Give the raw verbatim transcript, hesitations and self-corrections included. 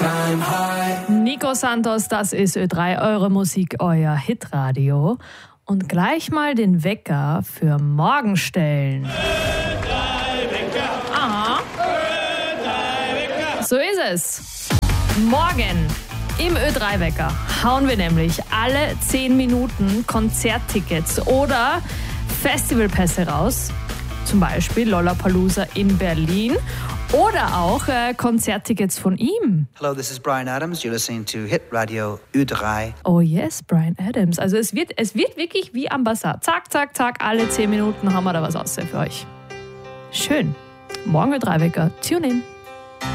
Nico Santos, das ist Ö drei, eure Musik, euer Hitradio. Und gleich mal den Wecker für morgen stellen. Ö drei Wecker. Aha. Ö drei Wecker. So ist es. Morgen im Ö drei Wecker hauen wir nämlich alle zehn Minuten Konzerttickets oder Festivalpässe raus. Zum Beispiel Lollapalooza in Berlin oder auch äh, Konzerttickets von ihm. Hello, this is Bryan Adams. You're listening to Hit Radio Ö drei. Oh yes, Bryan Adams. Also es wird, es wird wirklich wie am Bazar. Zack, zack, zack, alle zehn Minuten haben wir da was aus für euch. Schön. Morgen Ö drei Wecker. Tune in.